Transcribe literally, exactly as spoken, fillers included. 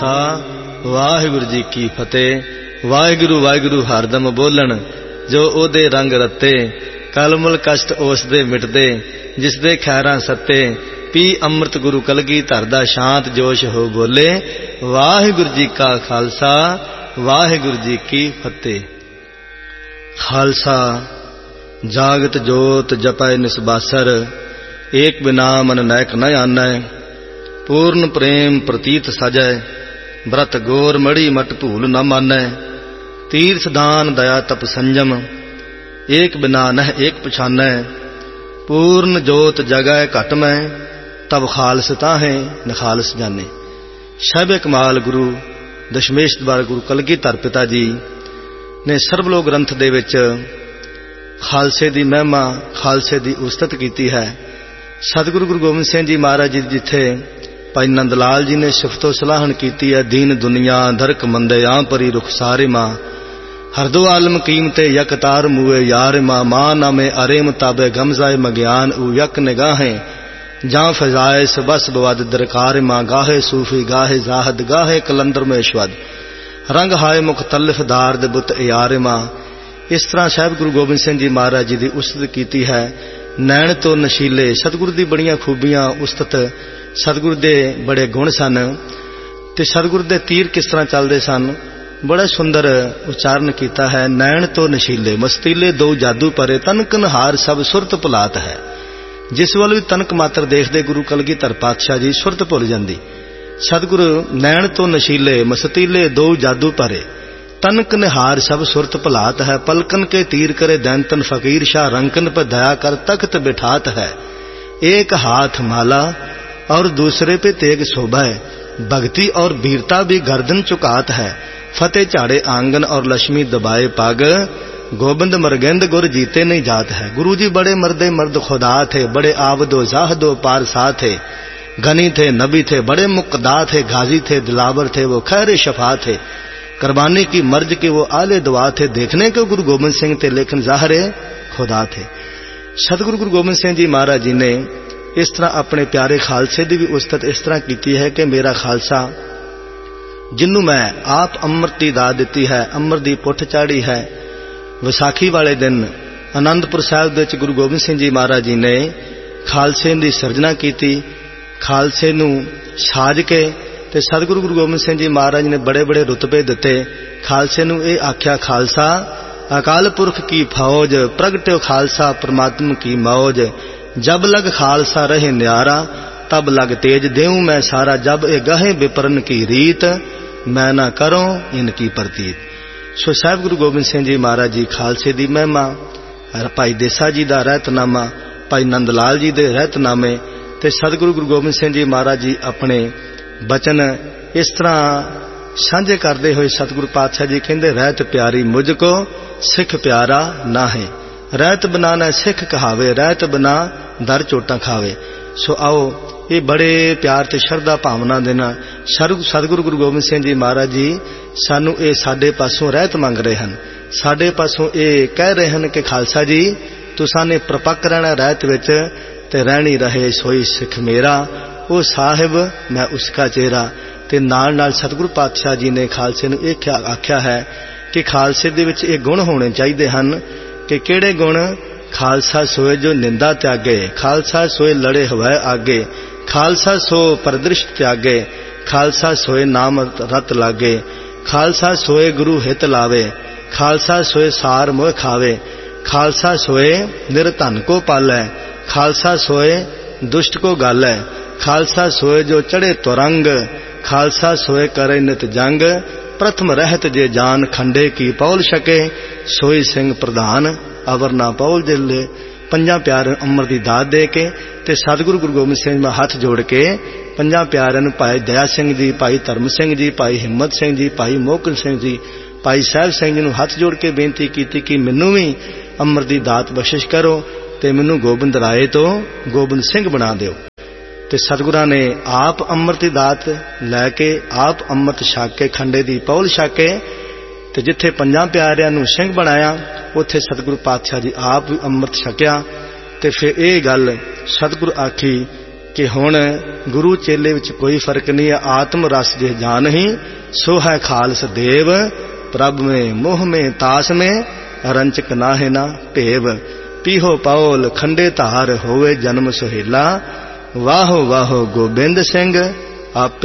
ਵਾਹਿਗੁਰੂ ਜੀ ਕੀ ਫਤਿਹ। ਵਾਹਿਗੁਰੂ ਵਾਹਿਗੁਰੂ ਹਰਦਮ ਬੋਲਣ, ਜੋ ਉਹਦੇ ਰੰਗ ਰੱਤੇ, ਕਲਮਲ ਕਸ਼ਟ ਉਸ ਦੇ ਮਿਟਦੇ, ਜਿਸ ਦੇ ਖੈਰਾਂ ਸੱਤੇ, ਪੀ ਅੰਮ੍ਰਿਤ ਗੁਰੂ ਕਲਗੀਧਰ ਦਾ ਸ਼ਾਂਤ ਜੋਸ਼ ਹੋ ਬੋਲੇ। ਵਾਹਿਗੁਰੂ ਜੀ ਕਾ ਖਾਲਸਾ, ਵਾਹਿਗੁਰੂ ਜੀ ਕੀ ਫਤਿਹ। ਖਾਲਸਾ ਜਾਗਤ ਜੋਤ ਜਪੈ ਨਿਸਬਾਸਰ, ਏਕ ਬਿਨਾ ਮਨ ਨਾਇਕ ਨ ਆਨੈ, पूर्ण प्रेम प्रतीत सजै, व्रत गोर मड़ी मट भूल न मानै, तीर्थ दान दया तप संजम, एक बिना नह एक पछानै, पूर्ण जोत जगै घट मैं, तब खालस ताहे नखालस जाने। शैब कमाल गुरु दशमेश द्वार गुरु कलगीधर पिता जी ने सर्वलोक ग्रंथ दे विच खालसे दी महिमा, खालसे दी उस्तत कीती है। सतगुरु गुरु गोबिंद सिंह जी महाराज जी जिथे भाई नंद लाल जी ने सिफतो सलाहन की है, दीन दुनिया धरक मंदे आ परी रुखसारे मां, हरदो आलम कीमते यक तार मुए यार मां, मां नामे अरे मुताबे गमजाए मग्यान उ यक निगाहें, जां फजाए सबस बवद दरकार मां, गाहे सूफी गाहे जाहद गाहे कलंदर में शवद, रंग हाय मुख्तलिफ दार दे बुत यार मां। इस तरह साहिब गुरु गोबिंद सिंह जी महाराज जी की उस्तत की है। नैण तो नशीले, सतगुरु दी बड़ियां खूबियां उस्तत, सतगुरु दे बड़े गुण सन ते सतगुरु दे तीर किस तरह चलते सन, बड़ा सुंदर उच्चारण किया है। नैण तो नशीले मस्तीले दो जादू परे, तनक नहार सब सुरत भुलात है। जिस वाल भी तनक मात्र देखते गुरु कलगीधर पातशाह जी सुरत भुल जाती। सतगुरु नैण तो नशीले मस्तीले दो जादू परे, तनक निहार सब सुरत भुलात है, पलकन के तीर करे दैंतन फकीर शाह, रंकन पर दया कर तख्त बिठात है। एक हाथ माला और दूसरे पे तेग शोभा है, भक्ति और वीरता भी गर्दन चुकात है। फतेह झाड़े आंगन और लक्ष्मी दबाए पग, गोबिंद मरगेंद गुर जीते नहीं जात है। गुरु जी बड़े मर्दे मर्द खुदा थे, बड़े आबदो जाहदो पारसा थे, गनी थे नबी थे, बड़े मुक्दा थे, गाजी थे दिलावर थे, वो खैर शफा थे, कुर्बानी की मर्ज के वो आले दुआ थे, देखने को गुरु गोबिंद सिंह थे लेकिन ज़ाहिर खुदा थे। सतगुरु गुरु गोबिंद सिंह जी महाराज जी ने इस तरह अपने प्यारे खालसे की भी उस्तत इस तरह की है कि मेरा खालसा जिन्हों मैं आप अमृत की दात दी है, अमृत की पुठ चाड़ी है। विसाखी वाले दिन आनंदपुर साहिब दे गुरु गोबिंद सिंह जी महाराज जी ने खालसे की सिरजना की, खालसे नूं साज के ते सतगुरु गुरु गोबिंद सिंह जी महाराज ने बड़े बड़े रुतबे दिते। खालसे नूं ये आख्या, खालसा अकाल पुरख की फौज, प्रगट्यो खालसा परमात्मा की मौज, जब लग खालसा रहे न्यारा, तब लग तेज देऊं मैं सारा, जब ए गहे विपरन की रीत, मैं ना करूं इनकी प्रतीत। सो साहिब गुरु गोबिंद सिंह जी महाराज जी खालसे दी महिमा, भाई देसा जी का रहतनामा, भाई नंद लाल जी के रहतनामे, ते सतगुरु गुरु गोबिंद सिंह जी महाराज जी अपने बचन इस तरह साझे करते हुए सतगुरु पातशाह जी कहते, रहत प्यारी मुझको सिख प्यारा ना है, रहत बना न सिख कहावे, रहत बना दर चोटा खावे। सो आओ ये बड़े प्यार ते श्रद्धा भावना देना सतगुरु गुरु गोबिंद सिंह जी महाराज जी सानू ये साडे पासों रहत मंग रहे हैं, साडे पासों ये कह रहे हैं कि खालसा जी तुसां ने प्रपक्क रहना रहत विच, ते रहनी रहे सोई सिख मेरा, ओ साहिब मैं उसका चेहरा। ते नाल नाल सतगुरु पातशाह जी ने खालसे नूं ये आख्या है कि खालसे दे विच ये गुण होने चाहिए हैं कि केड़े गुण, खालसा सोए जो निंदा त्यागे, खालसा सोए लड़े हवै आगे, खालसा सो परदृष्ट त्यागे, खालसा सोए नाम रत लागे, खालसा सोए गुरु हित लावे, खालसा सोए सार मोह खावे, खालसा सोए निरधन को पालै, खालसा सोए दुष्ट को गालै, खालसा सोए जो चढ़े तुरंग, खालसा सोए करे नित जंग, प्रथम रहत जे जान खंडे की पौल शके, सोई सिंह प्रधान अवर ना पौल जिले। पंजा प्यारे अमर की दात दे के ते सतगुरु गुरु गोबिंद सिंह में हाथ जोड़ के पंजा प्यारे भाई दया सिंह जी, भाई धर्म सिंह जी, भाई हिम्मत सिंह जी, भाई मोहकल सिंह जी, भाई साहब सिंह जी हाथ जोड़ के बेनती की कि मैनू भी अमर की दात बख्शिश करो ते मैनू गोबिंद राय तो गोबिंद सिंह बना दिओ। ते सतगुरां ने आप अमृत की दात लैके आप अमृत छक के खंडे की पौल छक के ते जिथे पंजां प्यारियां नूं सिंह बनाया उत्थे सतगुरु पातशाह जी आप भी अमृत छकिया। ते फिर ये गल सतगुरु आखी कि हुण गुरु चेले विच कोई फर्क नहीं है। आत्म रस जे जान ही सो है खालस देव, प्रभ में मोह में तास में रंचक नाहे ना टेव। पीहो पाओल खंडे धार होवे जन्म सुहेला, वाहो वाहो गोबिंद सिंह आपे